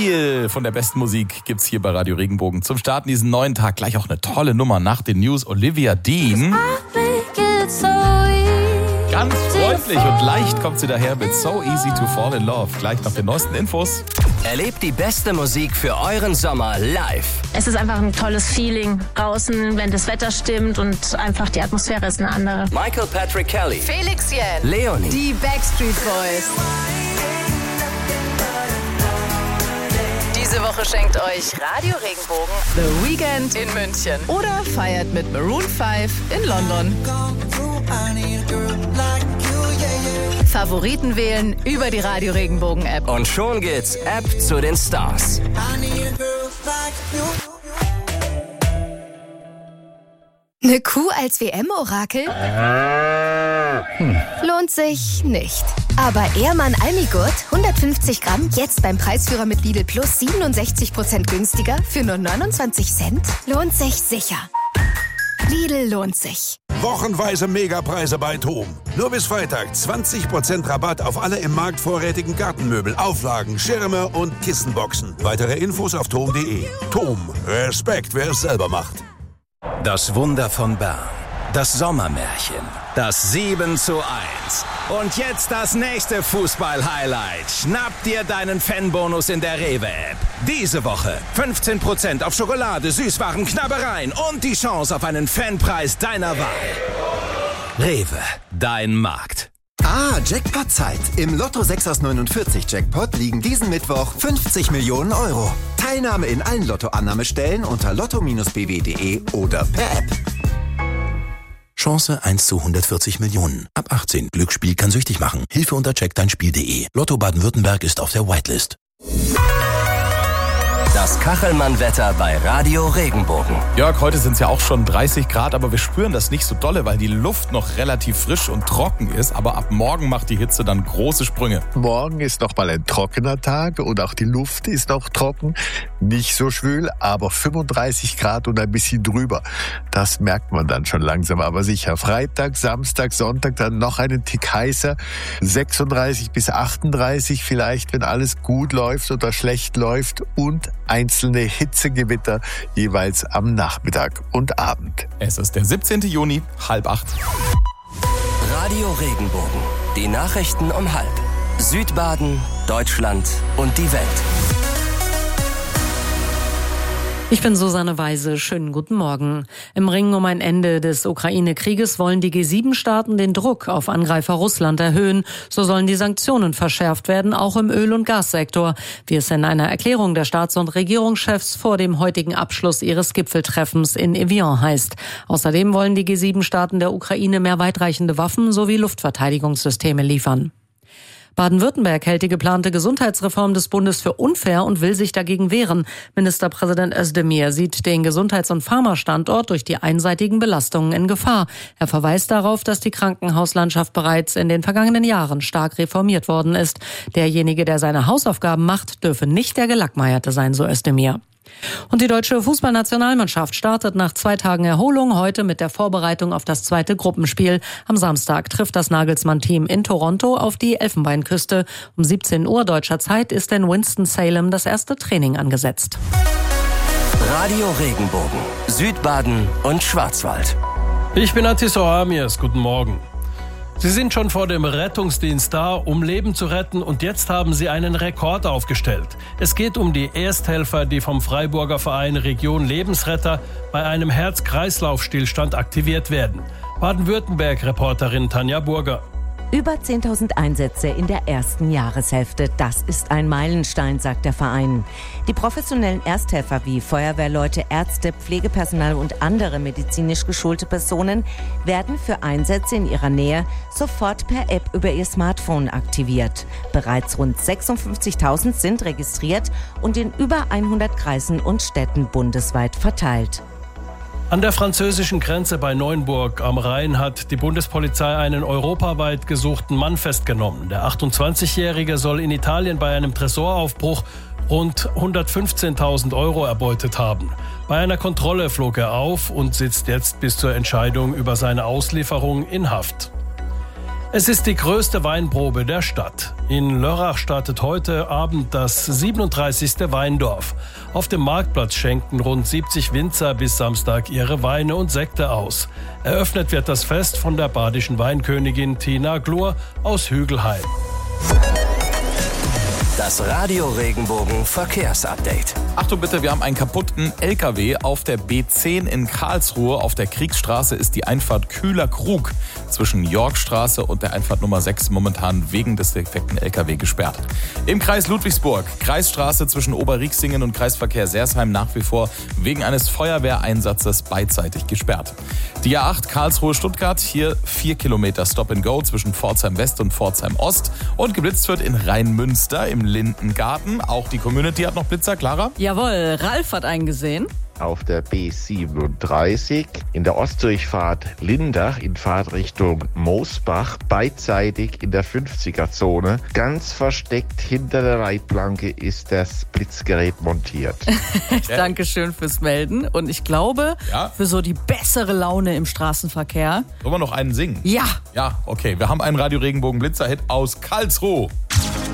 Viel von der besten Musik gibt's hier bei Radio Regenbogen. Zum Starten diesen neuen Tag gleich auch eine tolle Nummer nach den News. Olivia Dean. Ganz freundlich und leicht kommt sie daher mit So Easy to Fall in Love. Gleich nach den neuesten Infos. Erlebt die beste Musik für euren Sommer live. Es ist einfach ein tolles Feeling draußen, wenn das Wetter stimmt und einfach die Atmosphäre ist eine andere. Michael Patrick Kelly, Felix Jähn, Leonie, die Backstreet Boys. Diese Woche schenkt euch Radio Regenbogen The Weekend in München oder feiert mit Maroon 5 in London. Favoriten wählen über die Radio Regenbogen App. und schon geht's App zu den Stars. Eine Kuh als WM-Orakel? Lohnt sich nicht. Aber Ehrmann Almigurt, 150 Gramm, jetzt beim Preisführer mit Lidl Plus 67% günstiger für nur 29 Cent? Lohnt sich sicher. Lidl lohnt sich. Wochenweise Megapreise bei TOM. Nur bis Freitag 20% Rabatt auf alle im Markt vorrätigen Gartenmöbel, Auflagen, Schirme und Kissenboxen. Weitere Infos auf tom.de. TOM. Respekt, wer es selber macht. Das Wunder von Bern. Das Sommermärchen. Das 7:1. Und jetzt das nächste Fußball-Highlight. Schnapp dir deinen Fanbonus in der Rewe-App. Diese Woche 15% auf Schokolade, Süßwaren, Knabbereien und die Chance auf einen Fanpreis deiner Wahl. Rewe, dein Markt. Jackpot-Zeit. Im Lotto 6 aus 49 Jackpot liegen diesen Mittwoch 50 Millionen Euro. Teilnahme in allen Lottoannahmestellen unter lotto-bw.de oder per App. Chance 1 zu 140 Millionen. Ab 18. Glücksspiel kann süchtig machen. Hilfe unter checkdeinspiel.de. Lotto Baden-Württemberg ist auf der Whitelist. Das Kachelmann-Wetter bei Radio Regenbogen. Jörg, heute sind es ja auch schon 30 Grad, aber wir spüren das nicht so dolle, weil die Luft noch relativ frisch und trocken ist. Aber ab morgen macht die Hitze dann große Sprünge. Morgen ist noch mal ein trockener Tag und auch die Luft ist noch trocken. Nicht so schwül, aber 35 Grad und ein bisschen drüber. Das merkt man dann schon langsam, aber sicher. Freitag, Samstag, Sonntag dann noch einen Tick heißer. 36 bis 38 vielleicht, wenn alles gut läuft oder schlecht läuft. Und einzelne Hitzegewitter jeweils am Nachmittag und Abend. Es ist der 17. Juni, 7:30. Radio Regenbogen. Die Nachrichten um 7:30. Südbaden, Deutschland und die Welt. Ich bin Susanne Weise. Schönen guten Morgen. Im Ringen um ein Ende des Ukraine-Krieges wollen die G7-Staaten den Druck auf Angreifer Russland erhöhen. So sollen die Sanktionen verschärft werden, auch im Öl- und Gassektor, wie es in einer Erklärung der Staats- und Regierungschefs vor dem heutigen Abschluss ihres Gipfeltreffens in Evian heißt. Außerdem wollen die G7-Staaten der Ukraine mehr weitreichende Waffen sowie Luftverteidigungssysteme liefern. Baden-Württemberg hält die geplante Gesundheitsreform des Bundes für unfair und will sich dagegen wehren. Ministerpräsident Özdemir sieht den Gesundheits- und Pharmastandort durch die einseitigen Belastungen in Gefahr. Er verweist darauf, dass die Krankenhauslandschaft bereits in den vergangenen Jahren stark reformiert worden ist. Derjenige, der seine Hausaufgaben macht, dürfe nicht der Gelackmeierte sein, so Özdemir. Und die deutsche Fußballnationalmannschaft startet nach 2 Tagen Erholung heute mit der Vorbereitung auf das zweite Gruppenspiel. Am Samstag trifft das Nagelsmann-Team in Toronto auf die Elfenbeinküste. Um 17 Uhr deutscher Zeit ist in Winston-Salem das erste Training angesetzt. Radio Regenbogen. Südbaden und Schwarzwald. Ich bin Atis Oamias. Guten Morgen. Sie sind schon vor dem Rettungsdienst da, um Leben zu retten, und jetzt haben Sie einen Rekord aufgestellt. Es geht um die Ersthelfer, die vom Freiburger Verein Region Lebensretter bei einem Herz-Kreislauf-Stillstand aktiviert werden. Baden-Württemberg-Reporterin Tanja Burger. Über 10.000 Einsätze in der ersten Jahreshälfte. Das ist ein Meilenstein, sagt der Verein. Die professionellen Ersthelfer wie Feuerwehrleute, Ärzte, Pflegepersonal und andere medizinisch geschulte Personen werden für Einsätze in ihrer Nähe sofort per App über ihr Smartphone aktiviert. Bereits rund 56.000 sind registriert und in über 100 Kreisen und Städten bundesweit verteilt. An der französischen Grenze bei Neuenburg am Rhein hat die Bundespolizei einen europaweit gesuchten Mann festgenommen. Der 28-Jährige soll in Italien bei einem Tresoraufbruch rund 115.000 Euro erbeutet haben. Bei einer Kontrolle flog er auf und sitzt jetzt bis zur Entscheidung über seine Auslieferung in Haft. Es ist die größte Weinprobe der Stadt. In Lörrach startet heute Abend das 37. Weindorf. Auf dem Marktplatz schenken rund 70 Winzer bis Samstag ihre Weine und Sekte aus. Eröffnet wird das Fest von der badischen Weinkönigin Tina Glur aus Hügelheim. Das Radio Regenbogen Verkehrsupdate. Achtung bitte, wir haben einen kaputten LKW auf der B10 in Karlsruhe. Auf der Kriegsstraße ist die Einfahrt Kühler Krug zwischen Yorkstraße und der Einfahrt Nummer 6 momentan wegen des defekten LKW gesperrt. Im Kreis Ludwigsburg, Kreisstraße zwischen Oberrieksingen und Kreisverkehr Sersheim nach wie vor wegen eines Feuerwehreinsatzes beidseitig gesperrt. Die A8 Karlsruhe-Stuttgart, hier 4 Kilometer Stop-and-Go zwischen Pforzheim West und Pforzheim Ost. Und geblitzt wird in Rheinmünster im Lindengarten. Auch die Community hat noch Blitzer, Clara? Jawohl, Ralf hat einen gesehen. Auf der B37 in der Ostdurchfahrt Lindach in Fahrtrichtung Moosbach, beidseitig in der 50er-Zone. Ganz versteckt hinter der Leitplanke ist das Blitzgerät montiert. Dankeschön fürs Melden. Und ich glaube, für so die bessere Laune im Straßenverkehr. Sollen wir noch einen singen? Ja. Ja, okay. Wir haben einen Radio Regenbogen Blitzer-Hit aus Karlsruhe.